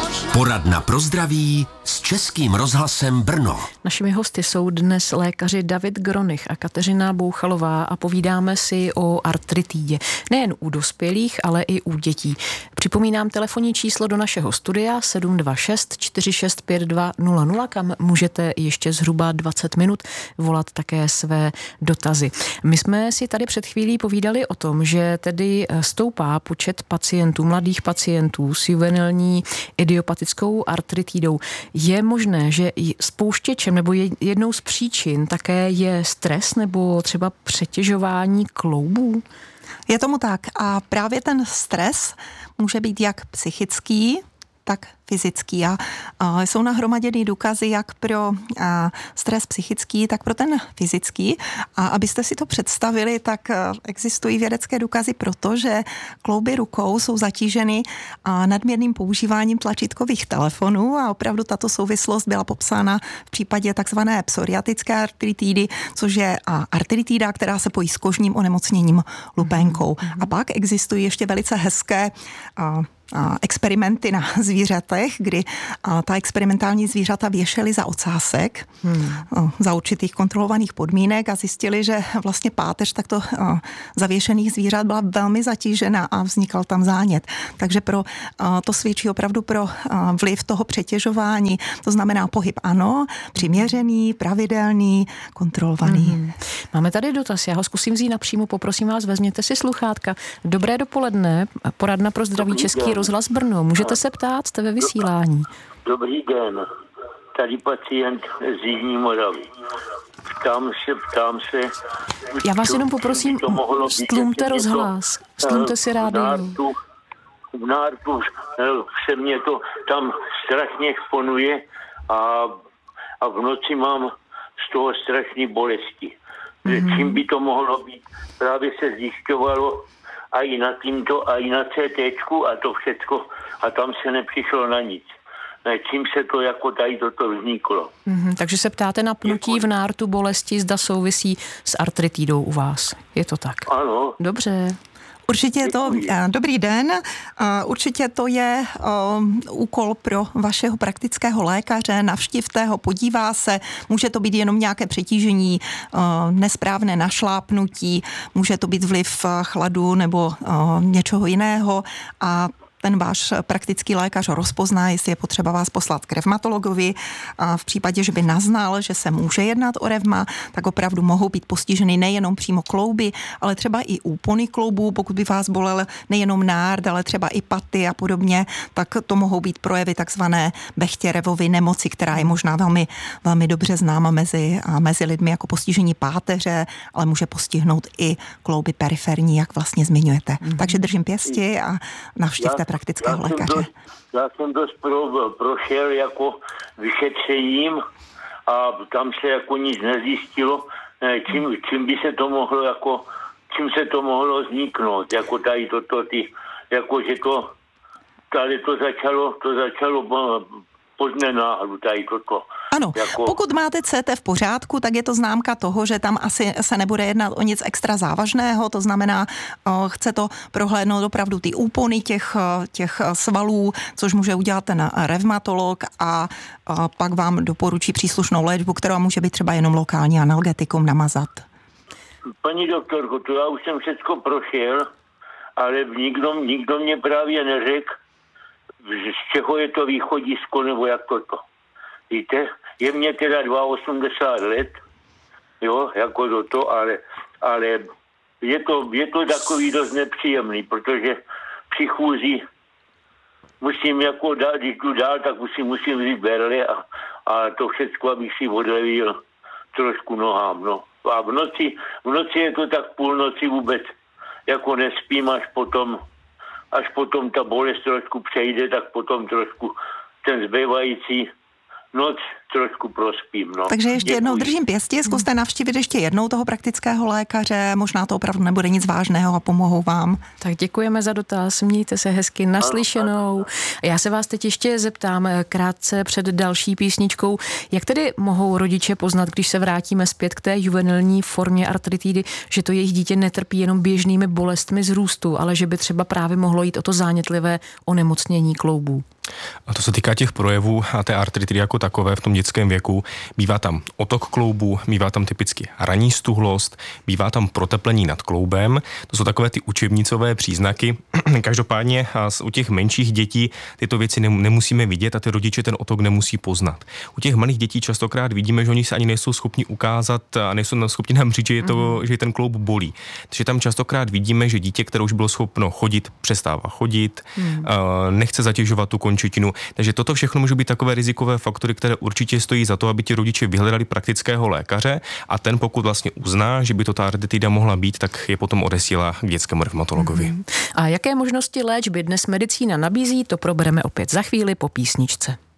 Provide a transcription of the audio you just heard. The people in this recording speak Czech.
Poradna pro zdraví s Českým rozhlasem Brno. Našimi hosty jsou dnes lékaři David Gronich a Kateřina Bouchalová a povídáme si o artritidě. Nejen u dospělých, ale i u dětí. Připomínám telefonní číslo do našeho studia 726 4652 00, kam můžete ještě zhruba 20 minut volat také své dotazy. My jsme si tady před chvílí povídali o tom, že tedy stoupá počet pacientů, mladých pacientů s juvenilní idiopatickou artritidou. Je možné, že spouštěčem nebo jednou z příčin také je stres nebo třeba přetěžování kloubů? Je tomu tak a právě ten stres může být jak psychický, tak fyzický. A jsou nahromaděny důkazy jak pro stres psychický, tak pro ten fyzický. A abyste si to představili, tak existují vědecké důkazy protože klouby rukou jsou zatíženy nadměrným používáním tlačítkových telefonů a opravdu tato souvislost byla popsána v případě takzvané psoriatické artritidy, což je artritida, která se pojí s kožním onemocněním lupénkou. A pak existují ještě velice hezké experimenty na zvířatech, kdy ta experimentální zvířata věšely za ocásek za určitých kontrolovaných podmínek a zjistili, že vlastně páteř takto zavěšených zvířat byla velmi zatížena a vznikal tam zánět. Takže to svědčí opravdu pro vliv toho přetěžování. To znamená pohyb ano, přiměřený, pravidelný, kontrolovaný. Máme tady dotaz, já ho zkusím vzít napřímo, poprosím vás, vezměte si sluchátka. Dobré dopoledne, poradna pro zdraví Český rozhlas Brno. Můžete se ptát, jste ve vysílání. Dobrý den, tady pacient z Jižní Moravy. Ptám se. Já vás jenom poprosím, stlumte rozhlas, stlumte si rádio. V nártu se mě to tam strašně šponuje a v noci mám z toho strašné bolesti. Čím by to mohlo být? Právě se zjišťovalo a i na tímto, a i na CTčku a to všecko a tam se nepřišlo na nic. Čím se to jako tady toto vzniklo. Takže se ptáte na pnutí v nártu bolesti, zda souvisí s artritidou u vás. Je to tak? Ano. Dobře. Určitě to, dobrý den, určitě to je úkol pro vašeho praktického lékaře, navštivte ho, podívá se, může to být jenom nějaké přetížení, nesprávné našlápnutí, může to být vliv chladu nebo něčeho jiného a ten váš praktický lékař rozpozná, jestli je potřeba vás poslat k revmatologovi. A v případě, že by naznal, že se může jednat o revma, tak opravdu mohou být postiženy nejenom přímo klouby, ale třeba i úpony kloubů, pokud by vás bolel nejenom nárt, ale třeba i paty a podobně, tak to mohou být projevy takzvané Bechterevovy nemoci, která je možná velmi, velmi dobře známa mezi lidmi jako postižení páteře, ale může postihnout i klouby periferní, jak vlastně zmiňujete. Takže držím pěsti a navštivte praktického lékaře. Já jsem dost prošel jako vyšetřením a tam se jako nic nezjistilo, čím by se to mohlo jako, čím se to mohlo vzniknout, jako tady toto, jako že to, ale to začalo pozdě náhlu tady toto. Ano, pokud máte CT v pořádku, tak je to známka toho, že tam asi se nebude jednat o nic extra závažného, to znamená, chce to prohlédnout opravdu ty úpony těch svalů, což může udělat ten revmatolog a pak vám doporučí příslušnou léčbu, která může být třeba jenom lokální analgetikum namazat. Paní doktorko, to já už jsem všechno prošel, ale nikdo mě právě neřekl, z čeho je to východisko, nebo jak toto. Víte, je mě teda 82 let, jo, jako toto, ale je to takový dost nepříjemný, protože při chůzi musím jako dát, když jdu dál, tak musím vzít berle a to všechno, abych si odlevil trošku nohám, no. A v noci je to tak půlnoci vůbec, jako nespím, až potom ta bolest trošku přejde, tak potom trošku ten zbývající noc trošku prospím. No. Takže ještě jednou držím pěstí, zkuste navštívit ještě jednou toho praktického lékaře, možná to opravdu nebude nic vážného a pomohou vám. Tak děkujeme za dotaz, mějte se hezky, naslyšenou. Já se vás teď ještě zeptám krátce před další písničkou, jak tedy mohou rodiče poznat, když se vrátíme zpět k té juvenilní formě artritidy, že to jejich dítě netrpí jenom běžnými bolestmi z růstu, ale že by třeba právě mohlo jít o to zánětlivé onemocnění kloubů? A to se týká těch projevů a té artritidy jako takové v tom dětském věku. Bývá tam otok kloubu, bývá tam typicky ranní stuhlost, bývá tam proteplení nad kloubem. To jsou takové ty učebnicové příznaky. Každopádně u těch menších dětí tyto věci nemusíme vidět a ty rodiče ten otok nemusí poznat. U těch malých dětí častokrát vidíme, že oni se ani nejsou schopni ukázat a nejsou schopni nám říct, že ten kloub bolí. Takže tam častokrát vidíme, že dítě, které už bylo schopno chodit, přestává chodit, nechce zatěžovat tu končetinu. Takže toto všechno můžou být takové rizikové faktory, které určitě stojí za to, aby ti rodiče vyhledali praktického lékaře a ten, pokud vlastně uzná, že by to ta artritida mohla být, tak je potom odesílá k dětskému revmatologovi. A jaké možnosti léčby dnes medicína nabízí, to probereme opět za chvíli po písničce.